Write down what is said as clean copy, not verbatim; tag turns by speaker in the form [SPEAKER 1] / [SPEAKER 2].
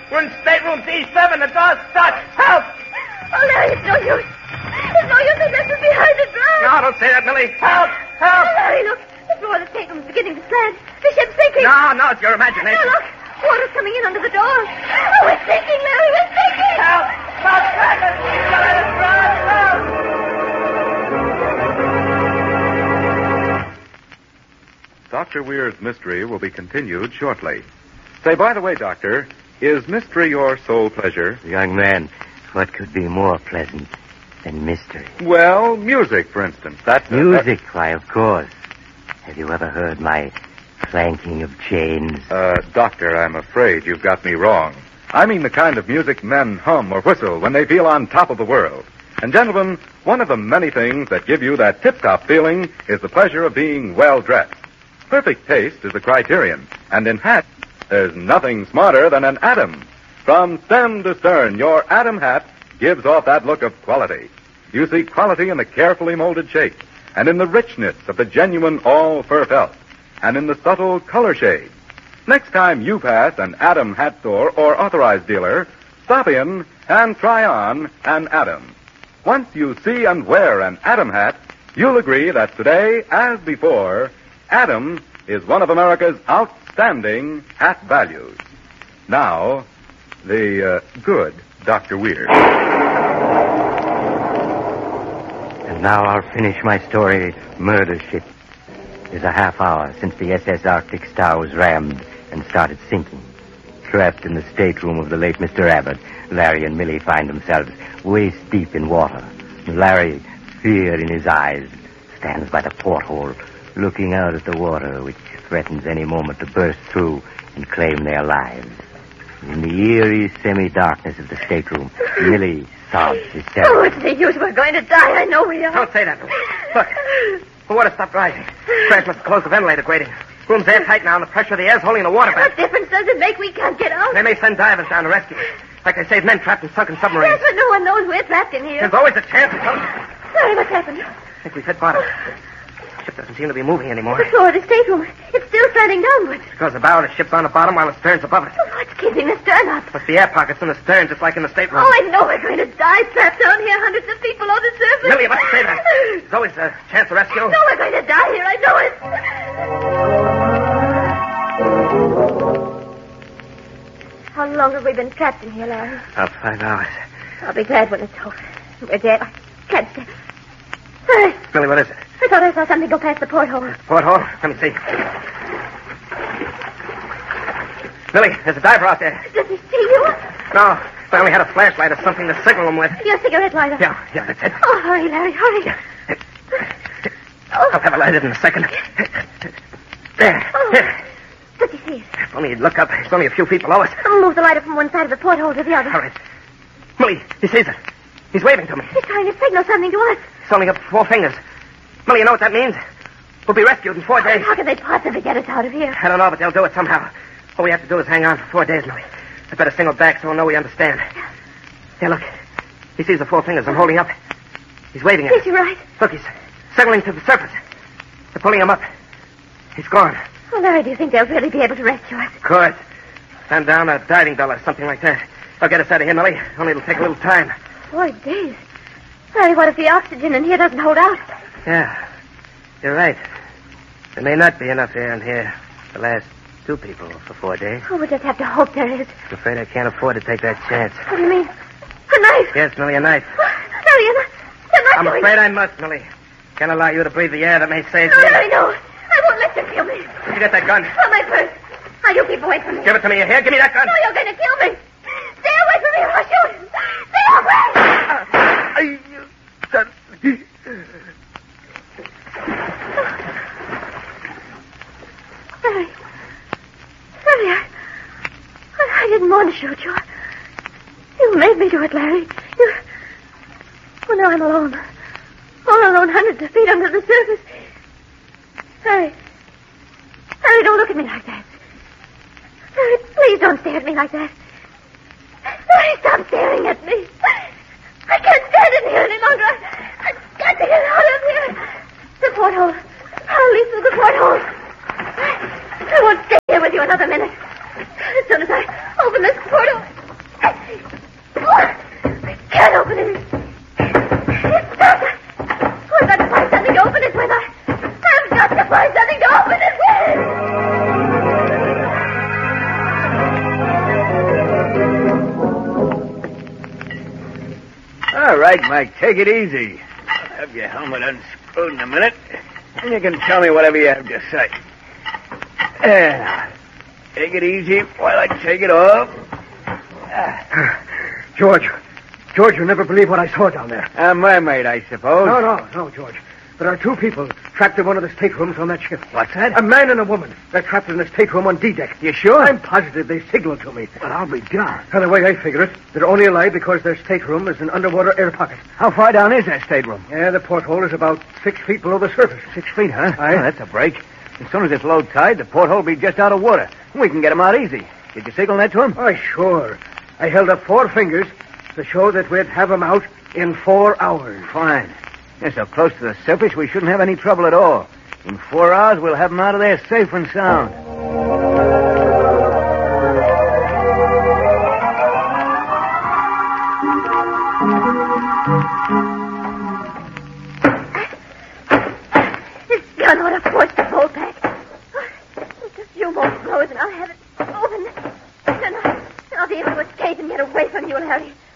[SPEAKER 1] We're in stateroom D7. The door's stuck. Help!
[SPEAKER 2] Oh, Larry, it's no use. It's no use. They left us behind the drive.
[SPEAKER 1] No, don't say that, Millie. Help! Help!
[SPEAKER 2] Oh, Larry, look. The floor of the stateroom's beginning to slant. The ship's sinking.
[SPEAKER 1] No, it's your imagination.
[SPEAKER 2] No, look. Water's coming in under the door. Oh, we're sinking, Larry. We're sinking.
[SPEAKER 1] Help! Stop cracking! Let us run! Help!
[SPEAKER 3] Dr. Weir's mystery will be continued shortly. Say, by the way, Doctor, is mystery your sole pleasure?
[SPEAKER 4] Young man, what could be more pleasant than mystery?
[SPEAKER 3] Well, music, for instance. That's
[SPEAKER 4] music, why, of course. Have you ever heard my clanking of chains?
[SPEAKER 3] Doctor, I'm afraid you've got me wrong. I mean the kind of music men hum or whistle when they feel on top of the world. And, gentlemen, one of the many things that give you that tip-top feeling is the pleasure of being well-dressed. Perfect taste is the criterion, and in hats, there's nothing smarter than an Adam. From stem to stern, your Adam hat gives off that look of quality. You see quality in the carefully molded shape, and in the richness of the genuine all-fur felt, and in the subtle color shade. Next time you pass an Adam hat store or authorized dealer, stop in and try on an Adam. Once you see and wear an Adam hat, you'll agree that today, as before, Adam is one of America's outstanding hat values. Now, the good Dr. Weir.
[SPEAKER 4] And now I'll finish my story, Murder Ship. There's a half hour since the SS Arctic Star was rammed and started sinking. Trapped in the stateroom of the late Mr. Abbott, Larry and Millie find themselves waist deep in water. Larry, fear in his eyes, stands by the porthole, looking out at the water, which threatens any moment to burst through and claim their lives. In the eerie semi-darkness of the stateroom, Millie sobs hysterically.
[SPEAKER 2] Oh, it's no use. We're going to die. I know we are.
[SPEAKER 1] Don't say that. Look, the water stopped rising. Crash must have closed the ventilator grating. Room's airtight now, and the pressure of the air's holding the water back.
[SPEAKER 2] What difference does it make? We can't get out.
[SPEAKER 1] They may send divers down to rescue us. Like they saved men trapped in sunken submarines.
[SPEAKER 2] Yes, but no one knows we're trapped in here.
[SPEAKER 1] There's always a chance of something.
[SPEAKER 2] Sorry, what's happened?
[SPEAKER 1] I think we've hit bottom. The ship doesn't seem to be moving anymore.
[SPEAKER 2] The floor of the stateroom. It's still sliding downwards.
[SPEAKER 1] Because the bow of the ship's on the bottom while the stern's above it.
[SPEAKER 2] Oh, what's keeping the stern up?
[SPEAKER 1] Must be air pockets in the stern, just like in the stateroom.
[SPEAKER 2] Oh, I know we're going to die trapped down here. Hundreds of people on the surface.
[SPEAKER 1] Millie, you must say that. There's always a chance of rescue.
[SPEAKER 2] No, we're going to die here. I know it. How long have we been trapped in here, Larry?
[SPEAKER 1] About 5 hours.
[SPEAKER 2] I'll be glad when it's over. We're dead. I can't stay. Larry,
[SPEAKER 1] Millie, what is it?
[SPEAKER 2] I thought I saw something go past the porthole.
[SPEAKER 1] Porthole? Let me see. Millie, there's a diver out there.
[SPEAKER 2] Does he see you?
[SPEAKER 1] No, I only had a flashlight or something to signal him with.
[SPEAKER 2] Your cigarette lighter.
[SPEAKER 1] Yeah, that's it.
[SPEAKER 2] Oh, hurry, Larry, hurry.
[SPEAKER 1] I'll have it lighted in a second. There.
[SPEAKER 2] Oh.
[SPEAKER 1] Here.
[SPEAKER 2] Does he see us?
[SPEAKER 1] If only he'd look up. It's only a few feet below us.
[SPEAKER 2] I'll move the lighter from one side of the porthole to the other.
[SPEAKER 1] All right. Millie, he sees it. He's waving to me.
[SPEAKER 2] He's trying to signal something to us.
[SPEAKER 1] It's only up 4 fingers. Millie, you know what that means? We'll be rescued in 4 days.
[SPEAKER 2] How can they possibly get us out of here?
[SPEAKER 1] I don't know, but they'll do it somehow. All we have to do is hang on for 4 days, Millie. I better signal back so we'll know we understand. Here, look. He sees the 4 fingers I'm holding up. He's waving at us.
[SPEAKER 2] Is he right?
[SPEAKER 1] Look, he's signaling to the surface. They're pulling him up. He's gone.
[SPEAKER 2] Oh, Larry, do you think they'll really be able to rescue us?
[SPEAKER 1] Of course. Send down a diving bell or something like that. They'll get us out of here, Millie. Only it'll take a little time.
[SPEAKER 2] 4 days. Larry, what if the oxygen in here doesn't hold out?
[SPEAKER 1] Yeah. You're right. There may not be enough air in here to last 2 people for 4 days.
[SPEAKER 2] Oh, we'll just have to hope there is.
[SPEAKER 1] I'm afraid I can't afford to take that chance.
[SPEAKER 2] What do you mean? A knife?
[SPEAKER 1] Yes, Millie, a knife.
[SPEAKER 2] Larry, you're not
[SPEAKER 1] I'm
[SPEAKER 2] going...
[SPEAKER 1] afraid I must, Millie. Can't allow you to breathe the air that may save
[SPEAKER 2] No,
[SPEAKER 1] me.
[SPEAKER 2] Larry, no. I won't let you kill me.
[SPEAKER 1] Where'd you get that gun?
[SPEAKER 2] Oh, my purse. Now, you keep away from me.
[SPEAKER 1] Give it to me. Here, give me that gun.
[SPEAKER 2] No, you're going to kill me. Stay away from me or I'll shoot. Stay away. Larry, I didn't want to shoot you. You made me do it, Larry. Well, now I'm alone. All alone, hundreds of feet under the surface. Larry, don't look at me like that. Larry, please don't stare at me like that. Larry, stop staring at me. I can't stand in here any longer. I've got to get out of here. The porthole. I'll leave through the porthole. I won't stay here with you another minute. As soon as I open this portal... I can't open it. It's stuck. I've got to find something to open it with. I've got to find something to open it with.
[SPEAKER 5] All right, Mike, take it easy. I'll have your helmet unscrewed in a minute, and you can tell me whatever you have to say. Now, take it easy while I take it off.
[SPEAKER 1] George, you'll never believe what I saw down there.
[SPEAKER 5] A mermaid, I suppose.
[SPEAKER 1] No, George. There are two people trapped in one of the staterooms on that ship.
[SPEAKER 5] What's that?
[SPEAKER 1] A man and a woman. They're trapped in the stateroom on D-deck.
[SPEAKER 5] You sure?
[SPEAKER 1] I'm positive they signaled to me.
[SPEAKER 5] Well, I'll be darned.
[SPEAKER 1] And the way I figure it, they're only alive because their stateroom is an underwater air pocket.
[SPEAKER 5] How far down is that stateroom?
[SPEAKER 1] Yeah, the porthole is about 6 feet below the surface.
[SPEAKER 5] 6 feet, huh?
[SPEAKER 1] Aye.
[SPEAKER 5] Oh, that's a break. As soon as it's low tide, the porthole will be just out of water. We can get him out easy. Did you signal that to him?
[SPEAKER 1] Oh, sure. I held up 4 fingers to show that we'd have him out in 4 hours.
[SPEAKER 5] Fine. They're so close to the surface, we shouldn't have any trouble at all. In 4 hours, we'll have him out of there safe and sound.
[SPEAKER 2] This gun ought to force the bolt back. Just a few more blows and I'll have it open. Then I'll be able to escape and get away from you, Larry.